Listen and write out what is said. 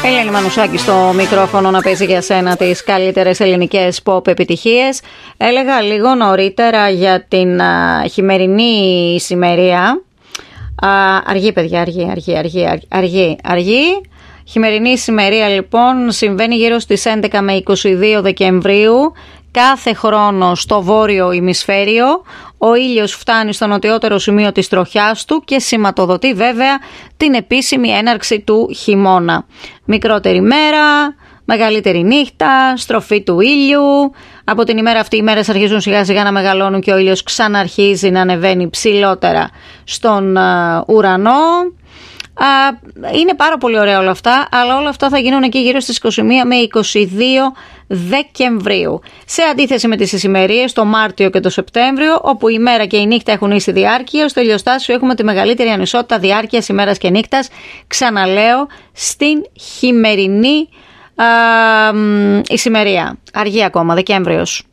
Ελένη Μανουσάκη στο μικρόφωνο να παίζει για σένα τις καλύτερες ελληνικές pop επιτυχίες. Έλεγα λίγο νωρίτερα για την χειμερινή ησημερία. Αργή παιδιά, αργή. Χειμερινή ησημερία λοιπόν συμβαίνει γύρω στις 11 με 22 Δεκεμβρίου. Κάθε χρόνο στο βόρειο ημισφαίριο ο ήλιος φτάνει στο νοτιότερο σημείο της τροχιάς του και σηματοδοτεί βέβαια την επίσημη έναρξη του χειμώνα. Μικρότερη μέρα, μεγαλύτερη νύχτα, στροφή του ήλιου. Από την ημέρα αυτή οι μέρες αρχίζουν σιγά σιγά να μεγαλώνουν και ο ήλιος ξαναρχίζει να ανεβαίνει ψηλότερα στον ουρανό. Είναι πάρα πολύ ωραία όλα αυτά, αλλά όλα αυτά θα γίνουν εκεί γύρω στις 21 με 22 Δεκεμβρίου. Σε αντίθεση με τις ησημερίες το Μάρτιο και το Σεπτέμβριο, όπου η μέρα και η νύχτα έχουν ίση διάρκεια, στο ηλιοστάσιο έχουμε τη μεγαλύτερη ανισότητα διάρκειας ημέρας και νύχτας. Ξαναλέω, στην χειμερινή ησημερία. Αργή ακόμα, Δεκέμβριος.